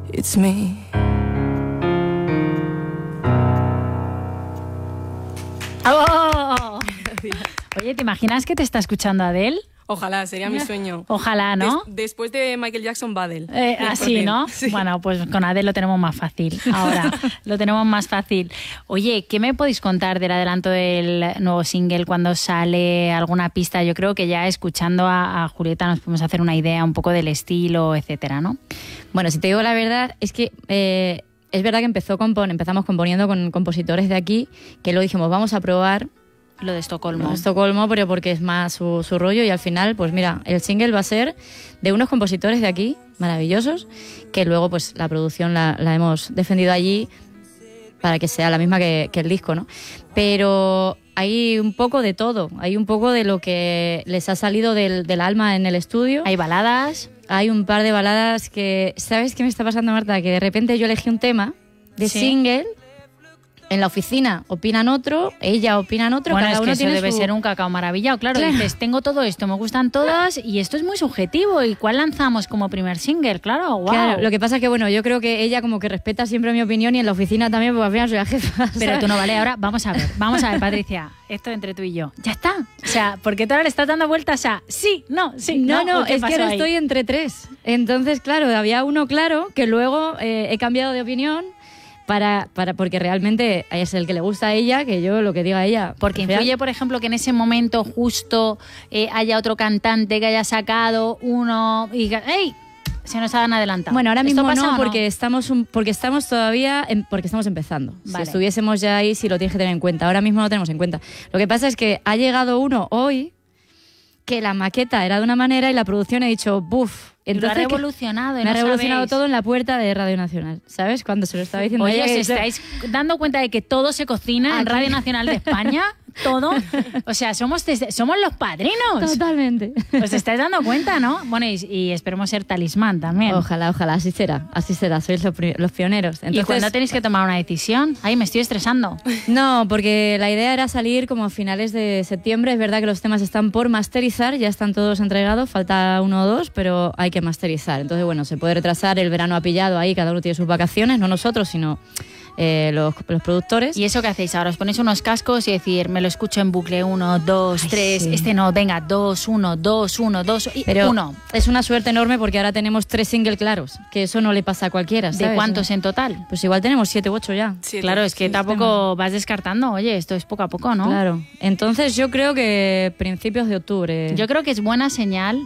It's me. ¡Oh! Oye, ¿te imaginas que te está escuchando Adele? Ojalá, sería mi sueño. Ojalá, ¿no? Después de Michael Jackson, Adele. Así, ¿no? Sí. Bueno, pues con Adele lo tenemos más fácil. Ahora lo tenemos más fácil. Oye, ¿qué me podéis contar del adelanto del nuevo single cuando sale alguna pista? Yo creo que ya escuchando a Julieta nos podemos hacer una idea un poco del estilo, etcétera, ¿no? Bueno, si te digo la verdad, es que es verdad que empezamos componiendo con compositores de aquí, que luego dijimos, vamos a probar lo de Estocolmo. Pero porque es más su rollo, y al final, pues mira, el single va a ser de unos compositores de aquí, maravillosos, que luego pues la producción la hemos defendido allí para que sea la misma que el disco, ¿no? Pero hay un poco de todo, hay un poco de lo que les ha salido del alma en el estudio. Hay baladas. Hay un par de baladas que... ¿Sabes qué me está pasando, Marta? Que de repente yo elegí un tema de single... En la oficina opinan otro, ella opinan otro, bueno, cada es que uno eso tiene debe ser un cacao maravillado. Claro, dices, tengo todo esto, me gustan todas y esto es muy subjetivo. ¿Y cuál lanzamos como primer single? Claro, wow. Claro, lo que pasa es que, bueno, yo creo que ella como que respeta siempre mi opinión y en la oficina también, porque al final soy la jefa, ¿sabes? Pero tú no, vale, ahora vamos a ver, Patricia, esto entre tú y yo. Ya está. O sea, ¿por qué tú ahora le estás dando vueltas a sí, no, sí, no? No, es que ahora estoy entre tres. Entonces, claro, había uno claro que luego he cambiado de opinión. Porque realmente es el que le gusta a ella, que yo lo que diga ella. Porque influye, por ejemplo, que en ese momento justo haya otro cantante que haya sacado uno y diga, ¡ey! Se nos han adelantado. Bueno, ahora mismo no, porque estamos empezando. Vale. Si estuviésemos ya ahí, sí lo tienes que tener en cuenta. Ahora mismo no lo tenemos en cuenta. Lo que pasa es que ha llegado uno hoy que la maqueta era de una manera y la producción ha dicho, ¡buf! Entonces, lo ha revolucionado. Me ha revolucionado todo en la puerta de Radio Nacional, ¿sabes? Cuando se lo estaba diciendo. Oye, ¿os estáis dando cuenta de que todo se cocina en Radio Nacional de España? Todo. O sea, somos los padrinos. Totalmente. Os estáis dando cuenta, ¿no? Bueno, y esperemos ser talismán también. Ojalá, así será, sois los pioneros. Entonces, ¿y cuándo tenéis que tomar una decisión? Ay, me estoy estresando. No, porque la idea era salir como a finales de septiembre. Es verdad que los temas están por masterizar, ya están todos entregados, falta 1 o 2, pero hay que masterizar. Entonces, bueno, se puede retrasar, el verano ha pillado ahí, cada uno tiene sus vacaciones, no nosotros, sino los productores. ¿Y eso qué hacéis ahora? ¿Os ponéis unos cascos y decir, me lo escucho en bucle 1, 2, 3, sí. Este no, venga, 2, 1, 2, 1, 2 y pero 1? Es una suerte enorme porque ahora tenemos 3 singles claros, que eso no le pasa a cualquiera, ¿sabes? ¿De cuántos en total? Pues igual tenemos 7 u 8 ya. Sí, claro, es que tampoco vas descartando, oye, esto es poco a poco, ¿no? Claro, entonces yo creo que principios de octubre. Yo creo que es buena señal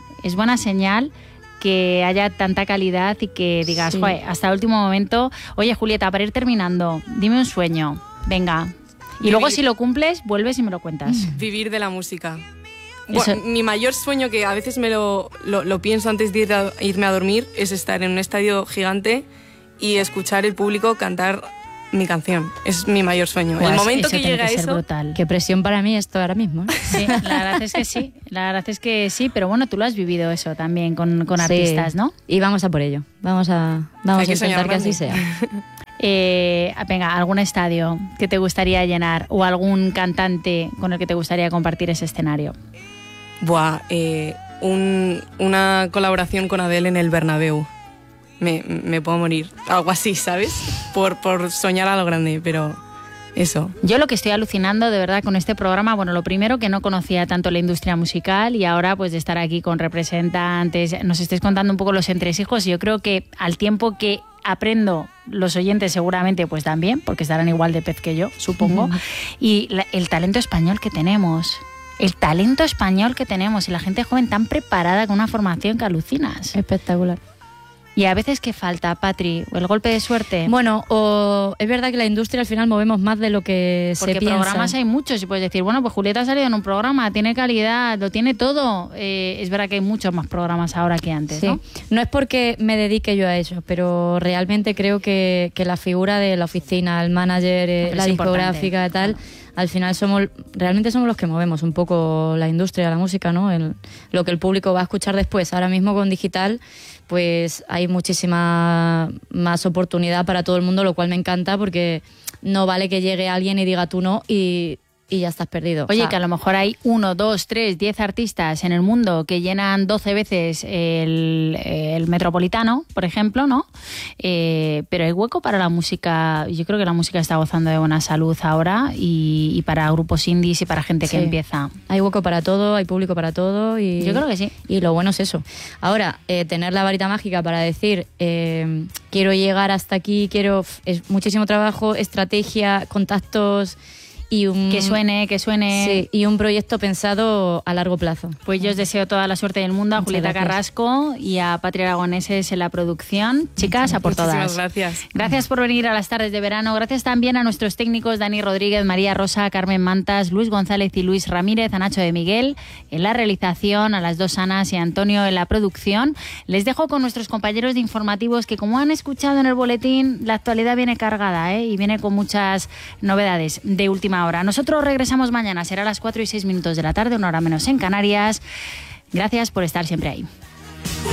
que haya tanta calidad y que digas, joder, hasta el último momento, oye, Julieta, para ir terminando, dime un sueño, venga. Y luego si lo cumples, vuelves y me lo cuentas. Vivir de la música. Bueno, mi mayor sueño, que a veces me lo pienso antes de irme a dormir, es estar en un estadio gigante y escuchar el público cantar mi canción. Es mi mayor sueño. Pues el momento que llega eso... brutal. Qué presión para mí esto ahora mismo. Sí, la verdad es que sí, pero bueno, tú lo has vivido eso también con artistas, ¿no? Y vamos a por ello. Vamos a intentar que así sea. Venga, algún estadio que te gustaría llenar o algún cantante con el que te gustaría compartir ese escenario. Buah, una colaboración con Adele en el Bernabéu. Me puedo morir. Algo así, ¿sabes? Por soñar a lo grande, pero eso. Yo lo que estoy alucinando de verdad con este programa, bueno, lo primero que no conocía tanto la industria musical y ahora pues de estar aquí con representantes, nos estáis contando un poco los entresijos y yo creo que al tiempo que aprendo, los oyentes seguramente pues también, porque estarán igual de pez que yo, supongo, y el talento español que tenemos. El talento español que tenemos y la gente joven tan preparada con una formación que alucinas. Espectacular. Y a veces, ¿qué falta, Patri? ¿O el golpe de suerte? Bueno, o es verdad que la industria al final movemos más de lo que se piensa. Porque programas hay muchos y puedes decir, bueno, pues Julieta ha salido en un programa, tiene calidad, lo tiene todo. Es verdad que hay muchos más programas ahora que antes, sí. ¿no? No es porque me dedique yo a eso, pero realmente creo que la figura de la oficina, el manager, la discográfica y tal... Al final realmente somos los que movemos un poco la industria, la música, ¿no? Lo que el público va a escuchar después. Ahora mismo con digital, pues hay muchísima más oportunidad para todo el mundo, lo cual me encanta porque no vale que llegue alguien y diga tú no y y ya estás perdido. Oye, que a lo mejor hay 1, 2, 3, 10 artistas en el mundo que llenan 12 veces el Metropolitano, por ejemplo, ¿no? Pero hay hueco para la música. Yo creo que la música está gozando de buena salud ahora y para grupos indies y para gente que empieza. Hay hueco para todo, hay público para todo. Y yo creo que sí. Y lo bueno es eso. Ahora, tener la varita mágica para decir quiero llegar hasta aquí, es muchísimo trabajo, estrategia, contactos... Que suene. Sí, y un proyecto pensado a largo plazo. Pues yo os deseo toda la suerte del mundo a Julieta Carrasco y a Patria Aragoneses en la producción. Chicas, a por todas. Muchísimas gracias. Gracias por venir a las tardes de verano. Gracias también a nuestros técnicos Dani Rodríguez, María Rosa, Carmen Mantas, Luis González y Luis Ramírez, a Nacho de Miguel en la realización, a las dos Anas y a Antonio en la producción. Les dejo con nuestros compañeros de informativos que, como han escuchado en el boletín, la actualidad viene cargada y viene con muchas novedades de última hora. Nosotros regresamos mañana, será a las 4:06 de la tarde, 1 hora menos en Canarias. Gracias por estar siempre ahí.